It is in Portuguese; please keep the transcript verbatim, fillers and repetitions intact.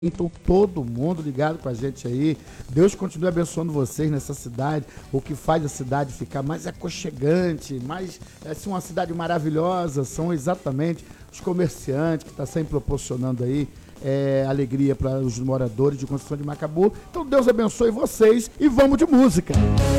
Então, todo mundo ligado com a gente aí. Deus continue abençoando vocês nessa cidade, o que faz a cidade ficar mais aconchegante, mais, assim, uma cidade maravilhosa, são exatamente os comerciantes que estão sempre proporcionando aí é, alegria para os moradores de Conceição de Macabu. Então, Deus abençoe vocês e vamos de música.